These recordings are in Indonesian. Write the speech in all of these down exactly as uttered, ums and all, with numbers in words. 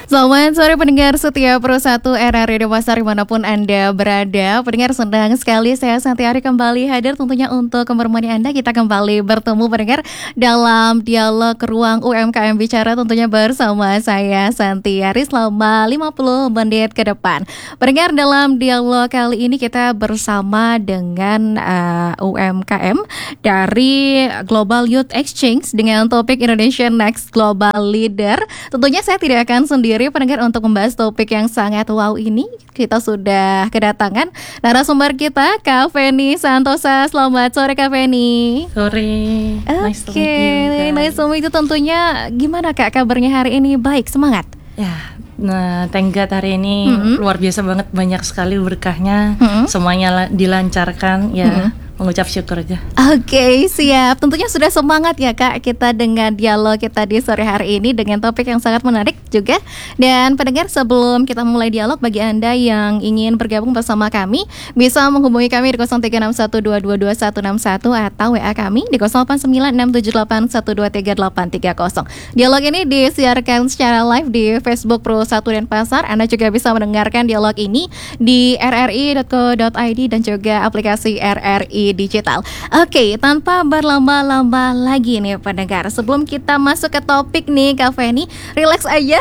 Selamat sore pendengar setia Pro satu era Radio Pasar dimanapun Anda berada. Pendengar, senang sekali saya Santiari kembali hadir tentunya untuk menemani Anda. Kita kembali bertemu pendengar dalam dialog ruang U M K M Bicara tentunya bersama saya Santiari selama lima puluh menit ke depan. Pendengar, dalam dialog kali ini kita bersama dengan uh, U M K M dari Global Youth Exchange dengan topik Indonesia Next Global Leader. Tentunya saya tidak akan sendiri pendengar untuk membahas topik yang sangat wow ini. Kita sudah kedatangan narasumber kita, Kak Feni Santosa. Selamat sore Kak Feni. Sore. Oke, okay. Nice to meet you. Tentunya gimana Kak kabarnya hari ini? Baik, semangat? Ya, nah thank God hari ini mm-hmm. luar biasa banget, banyak sekali berkahnya, mm-hmm. semuanya la- dilancarkan ya. Mm-hmm. Mengucap syukur aja. Oke, okay, siap. Tentunya sudah semangat ya Kak kita dengan dialog kita di sore hari ini dengan topik yang sangat menarik juga. Dan pendengar, sebelum kita mulai dialog, bagi Anda yang ingin bergabung bersama kami bisa menghubungi kami di nol tiga enam satu dua dua dua satu enam satu atau W A kami di nol delapan sembilan enam tujuh delapan satu dua tiga delapan tiga nol. Dialog ini disiarkan secara live di Facebook Pro satu Denpasar. Anda juga bisa mendengarkan dialog ini di r r i dot co dot i d dan juga aplikasi R R I Digital. Oke, tanpa berlama-lama lagi nih pendengar, sebelum kita masuk ke topik nih Kak Feni, relax aja.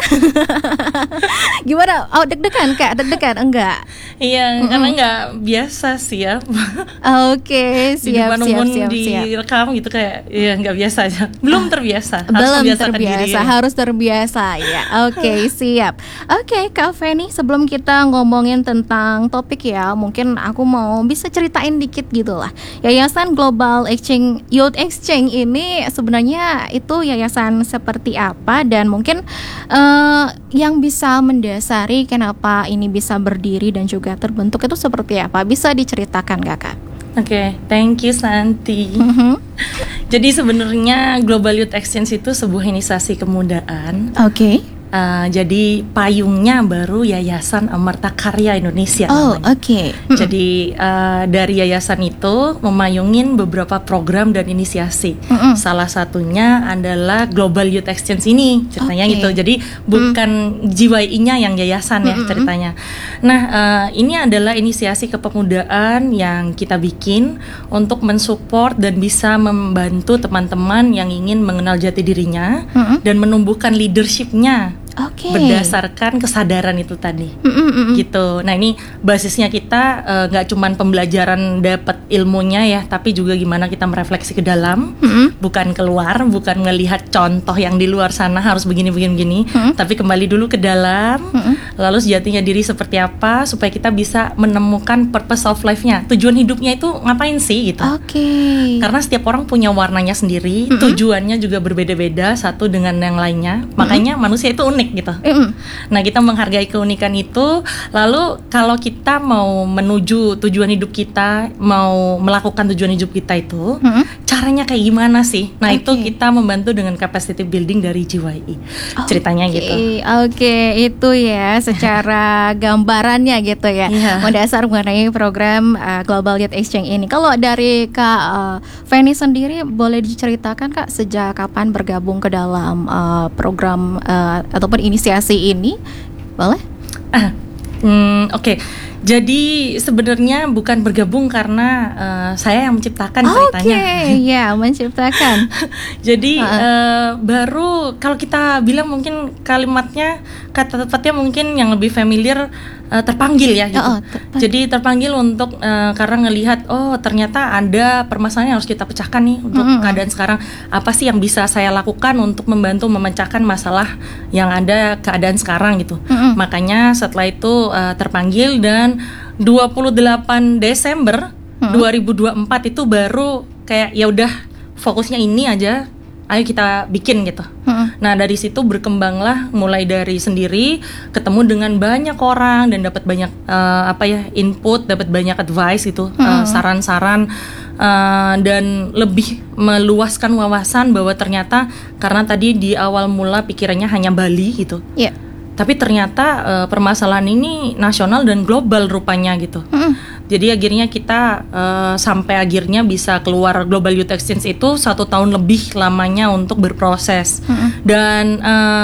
Gimana? Oh, deg-degan Kak? Deg-degan? Enggak? Iya, mm-hmm. karena enggak biasa sih ya. Oke, siap, siap, siap, siap. Direkam gitu kayak, ya enggak biasa aja. Belum terbiasa. Belum terbiasa, diri, harus terbiasa ya. Oke, siap. Oke, Kak Feni, sebelum kita ngomongin tentang topik ya, mungkin aku mau bisa ceritain dikit gitu lah. Yayasan Global Exchange Youth Exchange ini sebenarnya itu yayasan seperti apa, dan mungkin uh, yang bisa mendasari kenapa ini bisa berdiri dan juga terbentuk itu seperti apa? Bisa diceritakan gak Kak? Oke, okay, thank you Santi. Mm-hmm. Jadi sebenarnya Global Youth Exchange itu sebuah inisiasi kemudaan. Oke. Okay. Uh, jadi payungnya baru Yayasan Amarta Karya Indonesia. Oh, oke. Okay. Mm-hmm. Jadi uh, dari yayasan itu memayungin beberapa program dan inisiasi. Mm-hmm. Salah satunya adalah Global Youth Exchange ini, ceritanya okay. gitu. Jadi bukan mm-hmm. G Y I-nya yang yayasan ya, mm-hmm. ceritanya. Nah, uh, ini adalah inisiasi kepemudaan yang kita bikin untuk mensupport dan bisa membantu teman-teman yang ingin mengenal jati dirinya, mm-hmm. dan menumbuhkan leadership-nya. Okay. Berdasarkan kesadaran itu tadi, mm-mm. gitu. Nah ini basisnya kita nggak uh, cuman pembelajaran dapat ilmunya ya, tapi juga gimana kita merefleksi ke dalam, mm-mm. bukan keluar, bukan melihat contoh yang di luar sana harus begini-begini-begini, mm-hmm. tapi kembali dulu ke dalam, mm-hmm. lalu sejatinya diri seperti apa supaya kita bisa menemukan purpose of life-nya, tujuan hidupnya itu ngapain sih gitu. Okay. Karena setiap orang punya warnanya sendiri, mm-hmm. tujuannya juga berbeda-beda satu dengan yang lainnya, makanya mm-hmm. manusia itu unik gitu. Mm. Nah kita menghargai keunikan itu. Lalu kalau kita mau menuju tujuan hidup kita, mau melakukan tujuan hidup kita itu, mm. caranya kayak gimana sih? Nah okay. itu kita membantu dengan capacity building dari G Y I. Okay. Ceritanya gitu. Oke, okay, itu ya secara gambarannya gitu ya. Yeah. Mendasar mengenai program uh, Global Youth Exchange ini. Kalau dari Kak uh, Feni sendiri, boleh diceritakan Kak sejak kapan bergabung ke dalam uh, program uh, ataupun inisiasi ini, boleh? Ah, hmm, oke. Okay. Jadi sebenarnya bukan bergabung karena uh, saya yang menciptakan ceritanya. Oke, okay, ya menciptakan. Jadi uh. uh, baru kalau kita bilang mungkin kalimatnya, kata tepatnya mungkin yang lebih familiar, uh, terpanggil ya gitu. Oh, terpanggil. Jadi terpanggil untuk uh, karena ngelihat oh ternyata ada permasalahan yang harus kita pecahkan nih untuk mm-hmm. keadaan sekarang. Apa sih yang bisa saya lakukan untuk membantu memecahkan masalah yang ada keadaan sekarang gitu. Mm-hmm. Makanya setelah itu uh, terpanggil, dan dua puluh delapan Desember hmm. dua ribu dua puluh empat itu baru kayak ya udah fokusnya ini aja, ayo kita bikin gitu. Hmm. Nah dari situ berkembanglah, mulai dari sendiri ketemu dengan banyak orang dan dapat banyak uh, apa ya input, dapat banyak advice gitu, hmm. uh, saran-saran uh, dan lebih meluaskan wawasan bahwa ternyata karena tadi di awal mula pikirannya hanya Bali gitu. Yeah. Tapi ternyata uh, permasalahan ini nasional dan global rupanya gitu. Mm. Jadi akhirnya kita uh, sampai akhirnya bisa keluar Global Youth Exchange itu satu tahun lebih lamanya untuk berproses. Mm. Dan uh,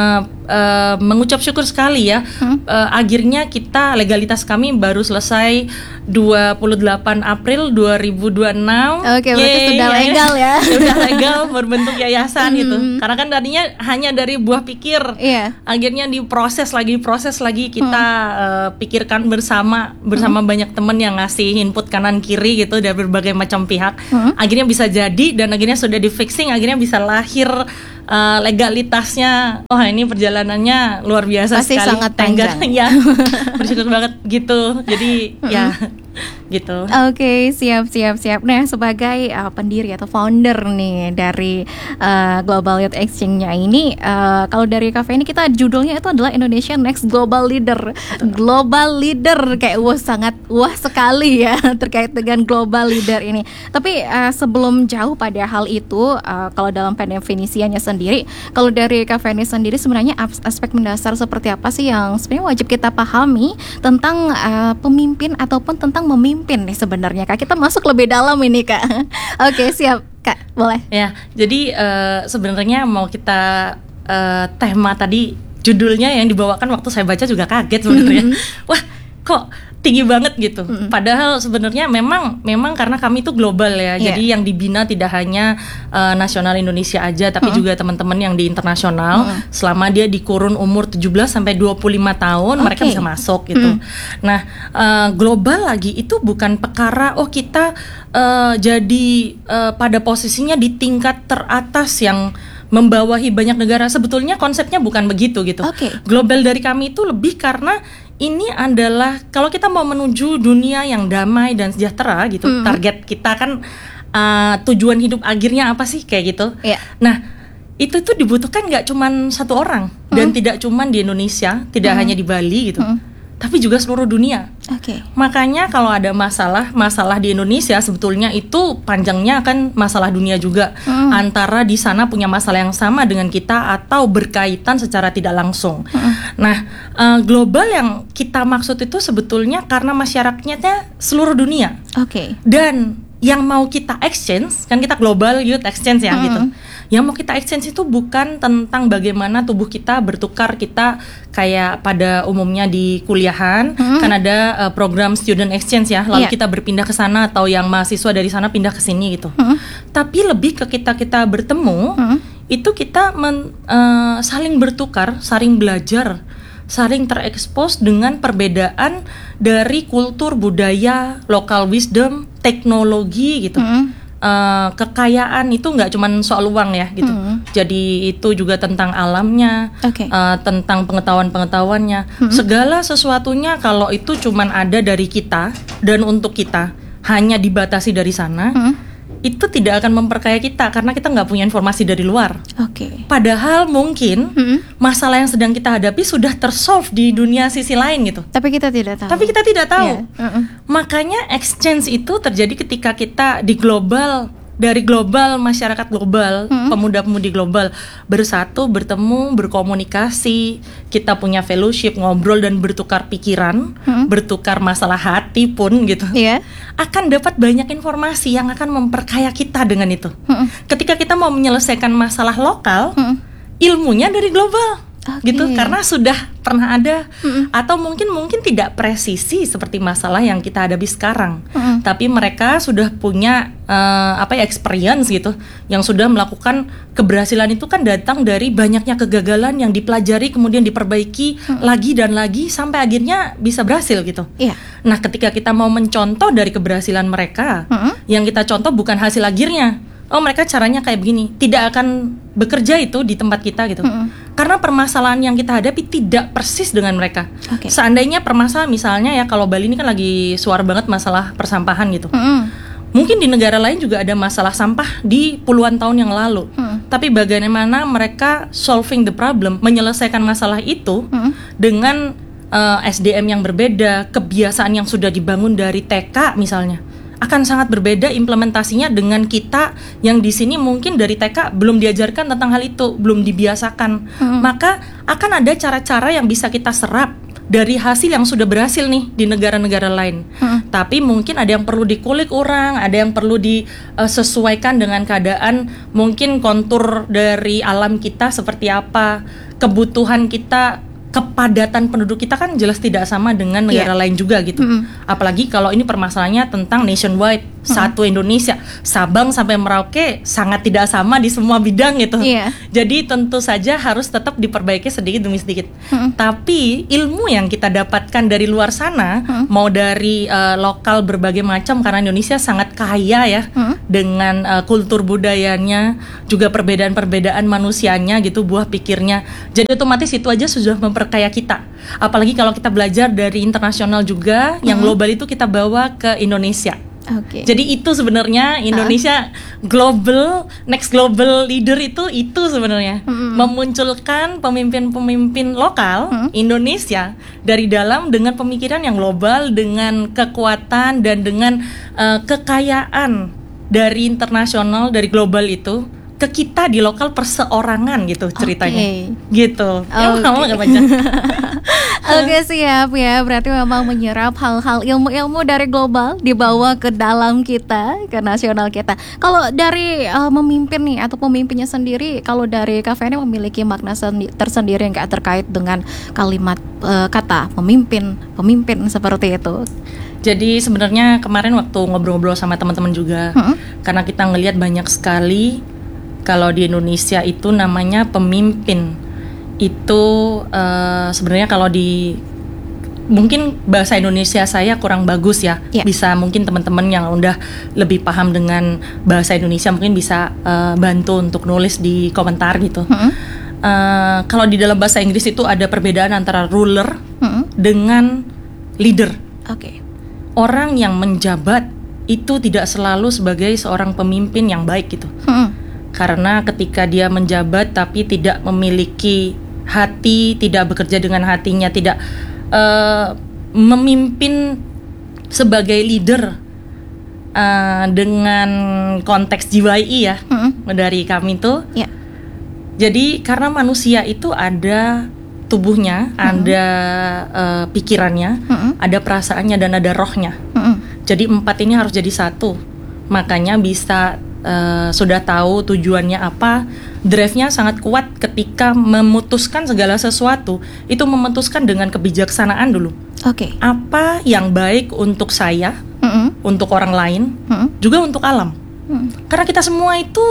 uh, mengucap syukur sekali ya. Hmm? Uh, akhirnya kita legalitas kami baru selesai dua puluh delapan April dua ribu dua puluh enam. Oke, berarti sudah legal ya. Sudah legal berbentuk yayasan gitu. Karena kan tadinya hanya dari buah pikir. Iya. Akhirnya diproses lagi, proses lagi kita hmm. uh, pikirkan bersama bersama hmm. banyak teman yang ngasih input kanan kiri gitu dari berbagai macam pihak. Hmm. Akhirnya bisa jadi dan akhirnya sudah di fixing, akhirnya bisa lahir uh, legalitasnya. Wah, ini perjalanannya luar biasa pasti sekali. Pasti sangat panjang. Ya, bersyukur banget gitu. Jadi hmm. ya gitu. Oke, okay, siap siap siap. Nah, sebagai uh, pendiri atau founder nih dari uh, Global Youth Exchange-nya ini, uh, kalau dari kafe ini kita judulnya itu adalah Indonesia Next Global Leader. Betul. Global Leader kayak wah sangat wah sekali ya terkait dengan Global Leader ini. Tapi uh, sebelum jauh pada hal itu, uh, kalau dalam pendefinisiannya sendiri, kalau dari kafe ini sendiri sebenarnya aspek mendasar seperti apa sih yang sebenarnya wajib kita pahami tentang uh, pemimpin ataupun tentang memimpin nih sebenarnya Kak. Kita masuk lebih dalam ini Kak. Oke, siap Kak, boleh. Ya, jadi uh, sebenarnya mau kita uh, tema tadi judulnya yang dibawakan waktu saya baca juga kaget sebenarnya. Mm-hmm. Wah, kok tinggi banget gitu. Mm-hmm. Padahal sebenarnya memang memang karena kami itu global ya. Yeah. Jadi yang dibina tidak hanya uh, nasional Indonesia aja, tapi mm-hmm. juga teman-teman yang di internasional. Mm-hmm. Selama dia di kurun umur tujuh belas sampai dua puluh lima tahun, okay. mereka bisa masuk gitu. Mm. Nah, uh, global lagi itu bukan perkara oh kita uh, jadi uh, pada posisinya di tingkat teratas yang membawahi banyak negara. Sebetulnya konsepnya bukan begitu gitu. Okay. Global dari kami itu lebih karena ini adalah kalau kita mau menuju dunia yang damai dan sejahtera gitu, mm-hmm. target kita kan uh, tujuan hidup akhirnya apa sih kayak gitu. Yeah. Nah, itu tuh dibutuhkan nggak cuman satu orang mm-hmm. dan tidak cuman di Indonesia, tidak mm-hmm. hanya di Bali gitu. Mm-hmm. Tapi juga seluruh dunia. Oke. Okay. Makanya kalau ada masalah, masalah di Indonesia sebetulnya itu panjangnya akan masalah dunia juga. Mm. Antara di sana punya masalah yang sama dengan kita atau berkaitan secara tidak langsung. Mm. Nah, uh, global yang kita maksud itu sebetulnya karena masyarakatnya seluruh dunia. Oke. Okay. Dan yang mau kita exchange, kan kita global youth exchange ya mm. gitu. Yang mau kita exchange itu bukan tentang bagaimana tubuh kita bertukar, kita kayak pada umumnya di kuliahan mm. kan ada uh, program student exchange ya, lalu yeah. kita berpindah ke sana atau yang mahasiswa dari sana pindah ke sini gitu. Mm. Tapi lebih ke kita kita bertemu, mm. itu kita men, uh, saling bertukar, saling belajar, saling terekspos dengan perbedaan dari kultur, budaya, local wisdom, teknologi gitu. Mm. Uh, kekayaan itu nggak cuma soal uang ya gitu. Mm. Jadi itu juga tentang alamnya, okay. uh, tentang pengetahuan-pengetahuannya. Mm. Segala sesuatunya kalau itu cuma ada dari kita dan untuk kita, hanya dibatasi dari sana. Mm. Itu tidak akan memperkaya kita karena kita nggak punya informasi dari luar. Oke. Okay. Padahal mungkin hmm. masalah yang sedang kita hadapi sudah tersolve di dunia sisi lain gitu. Tapi kita tidak tahu. Tapi kita tidak tahu. Yeah. Uh-uh. Makanya exchange itu terjadi ketika kita di global, dari global, masyarakat global, hmm. pemuda-pemudi global bersatu, bertemu, berkomunikasi, kita punya fellowship, ngobrol dan bertukar pikiran, hmm. bertukar masalah hati pun gitu. Yeah. Akan dapat banyak informasi yang akan memperkaya kita dengan itu. Hmm. Ketika kita mau menyelesaikan masalah lokal, hmm. ilmunya dari global. Okay. Gitu karena sudah pernah ada mm-mm. atau mungkin mungkin tidak presisi seperti masalah yang kita hadapi sekarang, mm-mm. tapi mereka sudah punya uh, apa ya experience gitu yang sudah melakukan keberhasilan itu kan datang dari banyaknya kegagalan yang dipelajari kemudian diperbaiki mm-mm. lagi dan lagi sampai akhirnya bisa berhasil gitu. Yeah. Nah ketika kita mau mencontoh dari keberhasilan mereka, mm-mm. yang kita contoh bukan hasil akhirnya. Oh mereka caranya kayak begini, tidak akan bekerja itu di tempat kita gitu. Mm-hmm. Karena permasalahan yang kita hadapi tidak persis dengan mereka. Okay. Seandainya permasalahan misalnya ya kalau Bali ini kan lagi suar banget masalah persampahan gitu. Mm-hmm. Mungkin di negara lain juga ada masalah sampah di puluhan tahun yang lalu. Mm-hmm. Tapi bagaimana mereka solving the problem, menyelesaikan masalah itu mm-hmm. dengan uh, S D M yang berbeda, kebiasaan yang sudah dibangun dari T K misalnya. Akan sangat berbeda implementasinya dengan kita yang di sini mungkin dari T K belum diajarkan tentang hal itu, belum dibiasakan. Hmm. Maka akan ada cara-cara yang bisa kita serap dari hasil yang sudah berhasil nih di negara-negara lain. Hmm. Tapi mungkin ada yang perlu dikulik ulang, ada yang perlu disesuaikan dengan keadaan, mungkin kontur dari alam kita seperti apa, kebutuhan kita, kepadatan penduduk kita kan jelas tidak sama dengan negara yeah. lain juga gitu. Mm-hmm. Apalagi kalau ini permasalahannya tentang nationwide, mm-hmm. satu Indonesia, Sabang sampai Merauke sangat tidak sama di semua bidang gitu. Yeah. Jadi tentu saja harus tetap diperbaiki sedikit demi sedikit. Mm-hmm. Tapi ilmu yang kita dapatkan dari luar sana, mm-hmm. mau dari uh, lokal berbagai macam, karena Indonesia sangat kaya ya mm-hmm. dengan uh, kultur budayanya, juga perbedaan-perbedaan manusianya gitu, buah pikirnya. Jadi otomatis itu aja sudah memper perkaya kita. Apalagi kalau kita belajar dari internasional juga, hmm. yang global itu kita bawa ke Indonesia. Okay. Jadi itu sebenarnya Indonesia uh. global, next global leader itu itu sebenarnya hmm. memunculkan pemimpin-pemimpin lokal hmm. Indonesia dari dalam dengan pemikiran yang global, dengan kekuatan dan dengan uh, kekayaan dari internasional, dari global itu ke kita di lokal perseorangan gitu ceritanya, okay. gitu. Ya, kamu nggak baca? Oke siap ya, berarti memang menyerap hal-hal ilmu-ilmu dari global dibawa ke dalam kita, ke nasional kita. Kalau dari uh, memimpin nih atau pemimpinnya sendiri, kalau dari Kak Feni memiliki makna sendi- tersendiri yang gak terkait dengan kalimat uh, kata pemimpin, pemimpin seperti itu. Jadi sebenarnya kemarin waktu ngobrol-ngobrol sama teman-teman juga, hmm? karena kita ngelihat banyak sekali. Kalau di Indonesia itu namanya pemimpin. Itu uh, sebenarnya kalau di mungkin bahasa Indonesia saya kurang bagus ya. Yeah. Bisa mungkin teman-teman yang udah lebih paham dengan bahasa Indonesia mungkin bisa uh, bantu untuk nulis di komentar gitu. Mm-hmm. Uh, kalau di dalam bahasa Inggris itu ada perbedaan antara ruler mm-hmm. dengan leader. Oke. Okay. Orang yang menjabat itu tidak selalu sebagai seorang pemimpin yang baik gitu. Mm-hmm. Karena ketika dia menjabat tapi tidak memiliki hati, tidak bekerja dengan hatinya, tidak uh, memimpin sebagai leader uh, dengan konteks G Y I ya, mm-hmm. dari kami tuh. Yeah. Jadi karena manusia itu ada tubuhnya, mm-hmm. ada uh, pikirannya, mm-hmm. ada perasaannya dan ada rohnya. Mm-hmm. Jadi empat ini harus jadi satu. Makanya bisa Uh, sudah tahu tujuannya apa, drive-nya sangat kuat ketika memutuskan segala sesuatu. Itu memutuskan dengan kebijaksanaan dulu. Oke. Okay. Apa yang baik untuk saya, mm-hmm. untuk orang lain, mm-hmm. juga untuk alam. Mm-hmm. Karena kita semua itu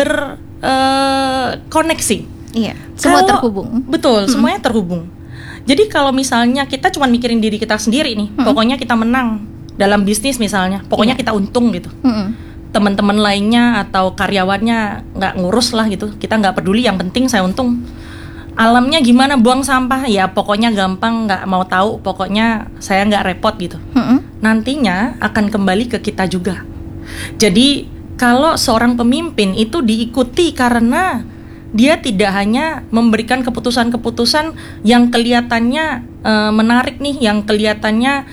berkoneksi. Uh, iya. Semua kalau, terhubung. Betul, mm-hmm. semuanya terhubung. Jadi kalau misalnya kita cuma mikirin diri kita sendiri nih, mm-hmm. pokoknya kita menang dalam bisnis misalnya, pokoknya yeah. kita untung gitu. Mm-hmm. Teman-teman lainnya atau karyawannya nggak ngurus lah gitu, kita nggak peduli, yang penting saya untung. Alamnya gimana, buang sampah ya pokoknya gampang, nggak mau tahu, pokoknya saya nggak repot gitu. Mm-hmm. Nantinya akan kembali ke kita juga. Jadi kalau seorang pemimpin itu diikuti karena dia tidak hanya memberikan keputusan-keputusan yang kelihatannya uh, menarik nih, yang kelihatannya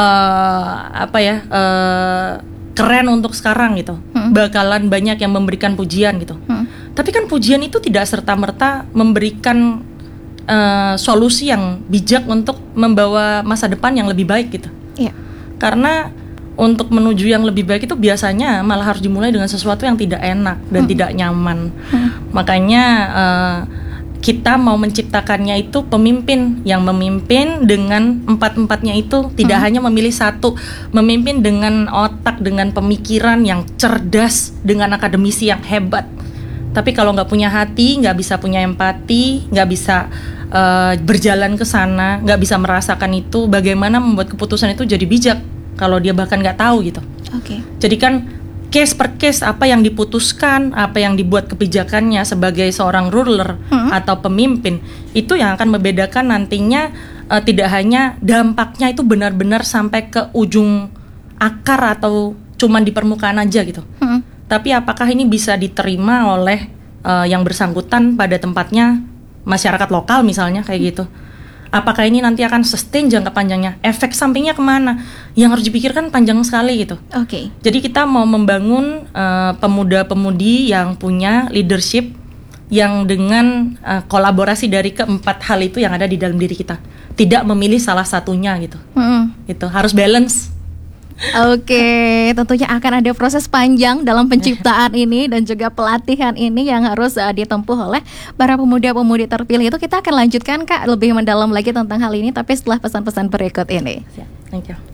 uh, apa ya uh, keren untuk sekarang gitu, hmm. bakalan banyak yang memberikan pujian gitu. Hmm. Tapi kan pujian itu tidak serta-merta memberikan uh, solusi yang bijak untuk membawa masa depan yang lebih baik gitu. Yeah. Karena untuk menuju yang lebih baik itu biasanya malah harus dimulai dengan sesuatu yang tidak enak dan hmm. tidak nyaman. Hmm. Makanya uh, kita mau menciptakannya itu pemimpin yang memimpin dengan empat-empatnya itu, tidak hmm. hanya memilih satu, memimpin dengan otak, dengan pemikiran yang cerdas, dengan akademisi yang hebat. Tapi kalau nggak punya hati, nggak bisa punya empati, nggak bisa uh, berjalan ke sana, nggak bisa merasakan itu, bagaimana membuat keputusan itu jadi bijak kalau dia bahkan nggak tahu gitu. Oke. Okay. Jadi kan case per case apa yang diputuskan, apa yang dibuat kebijakannya sebagai seorang ruler hmm. atau pemimpin, itu yang akan membedakan nantinya uh, tidak hanya dampaknya itu benar-benar sampai ke ujung akar atau cuman di permukaan aja gitu. Hmm. Tapi apakah ini bisa diterima oleh uh, yang bersangkutan pada tempatnya, masyarakat lokal misalnya kayak gitu. Apakah ini nanti akan sustain jangka panjangnya? Efek sampingnya kemana? Yang harus dipikirkan panjang sekali gitu. Oke. Okay. Jadi kita mau membangun uh, pemuda-pemudi yang punya leadership, yang dengan uh, kolaborasi dari keempat hal itu yang ada di dalam diri kita. Tidak memilih salah satunya gitu. Mm-hmm. Itu harus balance. Oke, tentunya akan ada proses panjang dalam penciptaan ini dan juga pelatihan ini yang harus uh, ditempuh oleh para pemuda-pemudi terpilih itu. Kita akan lanjutkan Kak lebih mendalam lagi tentang hal ini tapi setelah pesan-pesan berikut ini. Thank you.